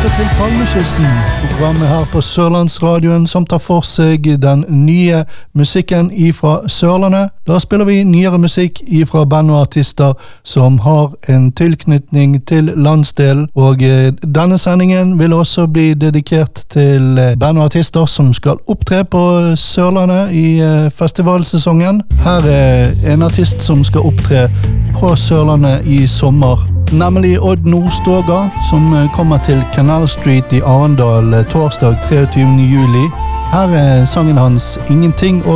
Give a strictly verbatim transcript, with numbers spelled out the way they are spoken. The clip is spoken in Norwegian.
lytter til Palmekysten, programmet her på Sørlandsradioen som tar for seg den nye musikken ifra Sørlandet. Da spiller vi nyere musikk ifra band og artister som har en tilknytning til landsdelen, og eh, denne sendingen vil også bli dedikert til eh, band og artister som skal opptre på Sørlandet i eh, festivalsesongen. Her er en artist som skal opptre på Sørlandet i sommer, nemlig Odd Nordstoga, som kommer til Canal Street i Arendal torsdag treogtyvende juli. Her er sangen hans Ingenting og